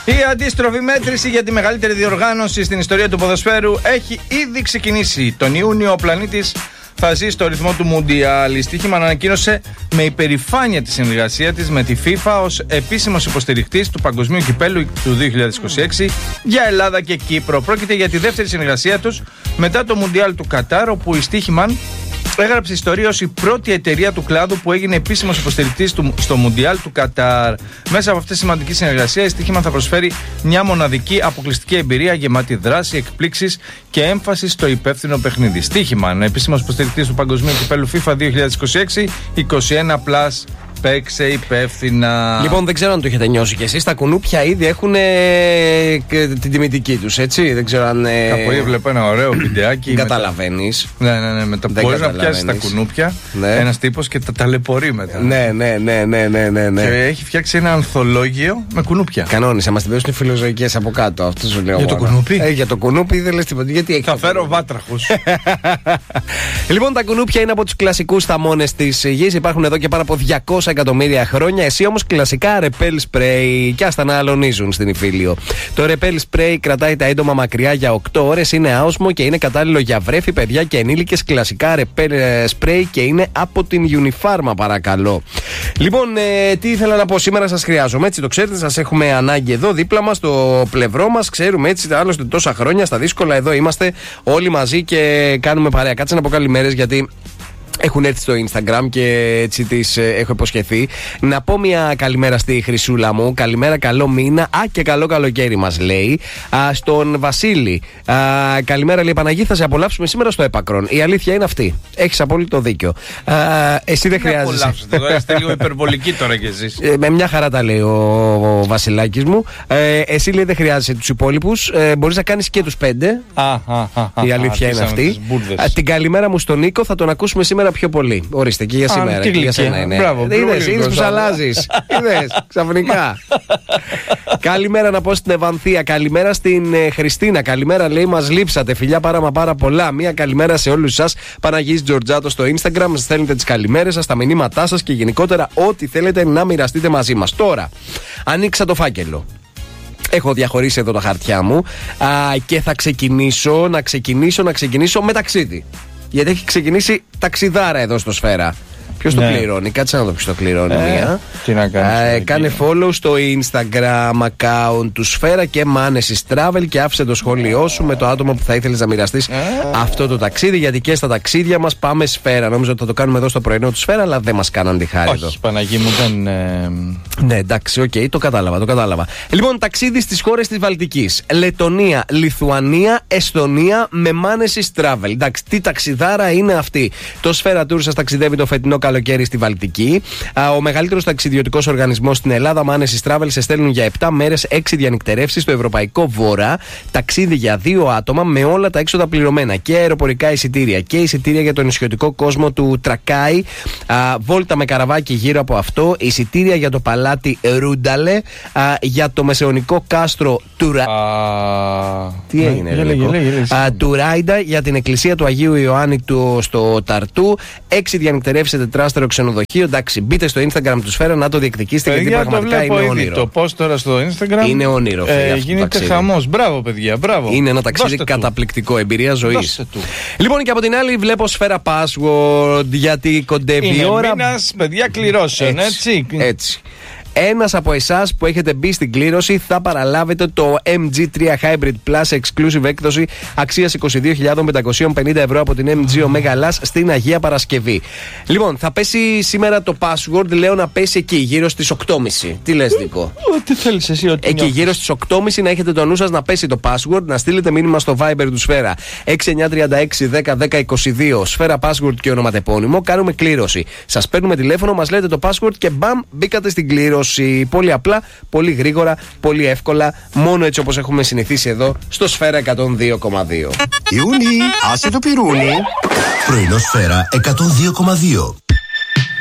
Η αντίστροφη μέτρηση για τη μεγαλύτερη διοργάνωση στην ιστορία του ποδοσφαίρου έχει ήδη ξεκινήσει. Τον Ιούνιο ο πλανήτης θα ζει στο ρυθμό του Μουντιάλ. Η Στοίχημαν ανακοίνωσε με υπερηφάνεια τη συνεργασία της με τη FIFA ως επίσημος υποστηρικτής του Παγκοσμίου Κυπέλλου του 2026 για Ελλάδα και Κύπρο. Πρόκειται για τη δεύτερη συνεργασία τους μετά το Μουντιάλ του Κατάρ, όπου η Στοίχημαν έγραψε ιστορία ως η πρώτη εταιρεία του κλάδου που έγινε επίσημος υποστηρικτής στο Μουντιάλ του Κατάρ. Μέσα από αυτή τη σημαντική συνεργασία, η Στοίχημαν θα προσφέρει μια μοναδική αποκλειστική εμπειρία γεμάτη δράση, εκπλήξεις και έμφαση στο υπεύθυνο παιχνίδι. Στοίχημαν, επίσημος υποστηρικτής του Παγκοσμίου Κυπέλλου FIFA 2026, 21+. Παίξε υπεύθυνα. Λοιπόν, δεν ξέρω αν το έχετε νιώσει κι εσείς. Τα κουνούπια ήδη έχουν την τιμητική τους, έτσι. Δεν ξέρω αν. Κάπου έβλεπα ένα ωραίο βιντεάκι. Καταλαβαίνεις. Ναι. Μπορείς να πιάσεις τα κουνούπια. Ναι. Ένας τύπος και τα ταλαιπωρεί μετά. Ναι. Και έχει φτιάξει ένα ανθολόγιο με κουνούπια. Κανόνισε, μας την παίζουν φιλοζωικές από κάτω. Αυτό σου λέω. Για το κουνούπι. Για το κουνούπι δεν λες τίποτα. Γιατί έχει. Θα φέρω βάτραχους. Λοιπόν, τα κουνούπια είναι από τους κλασικούς θαμώνες της γης. Υπάρχουν εδώ και πάνω από 200 εκατομμύρια χρόνια. Εσύ όμως κλασικά ρεπέλ σπρέι και ας τα αναλωνίζουν στην Ιφίλιο. Το ρεπέλ σπρέι κρατάει τα έντομα μακριά για 8 ώρες, είναι άοσμο και είναι κατάλληλο για βρέφη, παιδιά και ενήλικες. Κλασικά ρεπέλ σπρέι και είναι από την Unifarma, παρακαλώ. Λοιπόν, τι ήθελα να πω, σήμερα σας χρειάζομαι, έτσι το ξέρετε, σας έχουμε ανάγκη εδώ δίπλα μας, στο πλευρό μας. Ξέρουμε έτσι, άλλωστε τόσα χρόνια στα δύσκολα εδώ είμαστε όλοι μαζί και κάνουμε παρέα. Κάτσε να πω καλημέρες γιατί έχουν έρθει στο Instagram και έτσι τις έχω υποσχεθεί. Να πω μια καλημέρα στη Χρυσούλα μου. Καλημέρα, καλό μήνα. Και καλό καλοκαίρι μας λέει. Στον Βασίλη. Καλημέρα, λέει Παναγί, θα σε απολαύσουμε σήμερα στο Έπακρον. Η αλήθεια είναι αυτή. Έχεις απόλυτο δίκιο. Εσύ δεν χρειάζεσαι. Τώρα είστε λίγο υπερβολική τώρα κι εσείς. Με μια χαρά τα λέει ο Βασιλάκης μου. Εσύ λέει δεν χρειάζεσαι τους υπόλοιπους. Μπορείς να κάνεις και τους 5. Η αλήθεια είναι αυτή. Την καλημέρα μου στον Νίκο θα τον ακούσουμε σήμερα πιο πολύ. Ορίστε και για σήμερα. Και για σένα είναι. Είδες που αλλάζεις. Είδες ξαφνικά. Καλημέρα να πω στην Ευανθία. Καλημέρα στην Χριστίνα. Καλημέρα, λέει, μας λείψατε. Φιλιά πάρα πολλά. Μια καλημέρα σε όλους σας. Παναγής Τζορτζάτο στο Instagram. Μας στέλνετε τις καλημέρες σας, τα μηνύματά σας και γενικότερα ό,τι θέλετε να μοιραστείτε μαζί μας. Τώρα, ανοίξα το φάκελο. Έχω διαχωρίσει εδώ τα χαρτιά μου και θα ξεκινήσω με ταξίδι. Γιατί έχει ξεκινήσει ταξιδάρα εδώ στο Σφαίρα. Ποιος το πληρώνει, κάτσε να δω ποιος το πληρώνει. Τι να κάνεις. Κάνε follow στο Instagram account του Σφαίρα και Manesis Travel και άφησε το σχόλιο σου με το άτομο που θα ήθελες να μοιραστείς αυτό το ταξίδι. Γιατί και στα ταξίδια μας πάμε Σφαίρα. Νόμιζα ότι θα το κάνουμε εδώ στο πρωινό του Σφαίρα, αλλά δεν μας κάναν τη χάρη εδώ. Όχι, Παναγί μου, δεν. Ναι, εντάξει, οκ, το κατάλαβα. Λοιπόν, ταξίδι στις χώρες της Βαλτικής. Λετονία, Λιθουανία, Εσθονία με Manesis Travel. Εντάξει, τι ταξιδάρα είναι αυτή. Το Σφαίρα Tour σας ταξιδεύει το φετινό καλοκαίρι στη Βαλτική. Ο μεγαλύτερος ταξιδιωτικός οργανισμός στην Ελλάδα, Manesis Travel, σε στέλνουν για 7 μέρες 6 διανυκτερεύσεις στο Ευρωπαϊκό Βορρά. Ταξίδι για 2 άτομα με όλα τα έξοδα πληρωμένα. Και αεροπορικά εισιτήρια και εισιτήρια για τον νησιωτικό κόσμο του Τρακάι. Βόλτα με καραβάκι γύρω από αυτό. Εισιτήρια για το παλάτι Ρούνταλε. Για το μεσαιωνικό κάστρο Τι έγινε, Τουράιντα. Για την εκκλησία του Αγίου Ιωάννη στο Ταρτού. 6 διανυκτερεύσεις σε 4στερο ξενοδοχείο. Εντάξει, μπείτε στο Instagram του Σφαίρα να το διεκδικήσετε, γιατί πραγματικά είναι όνειρο. Το post τώρα στο Instagram είναι όνειρο. Γίνεται χαμός. Μπράβο, παιδιά, μπράβο. Είναι ένα ταξίδι καταπληκτικό, εμπειρία ζωής. Λοιπόν, και από την άλλη βλέπω Σφαίρα Password, γιατί κοντεύει η ώρα. Μήνας, παιδιά, κληρώσεων, έτσι. Ένας από εσάς που έχετε μπει στην κλήρωση θα παραλάβετε το MG3 Hybrid Plus Exclusive έκδοση αξίας 22.550 ευρώ από την MG Omega Lash στην Αγία Παρασκευή. Λοιπόν, θα πέσει σήμερα το password, λέω να πέσει εκεί γύρω στις 8.30. Τι λες, Νίκο? Τι θέλεις εσύ, ότι εκεί νιώθεις. Γύρω στις 8.30 να έχετε το νου σας να πέσει το password, να στείλετε μήνυμα στο Viber του Σφαίρα 6936 10 10 22, Σφαίρα Password και ονοματεπώνυμο. Κάνουμε κλήρωση. Σας παίρνουμε τηλέφωνο, μας λέτε το password και μπαμ, μπήκατε στην κλήρωση. Πολύ απλά, πολύ γρήγορα, πολύ εύκολα, μόνο έτσι όπως έχουμε συνηθίσει εδώ στο Σφαίρα 102,2. Ιούνι, άσε το πυρούνι. Πρωινό Σφαίρα 102,2.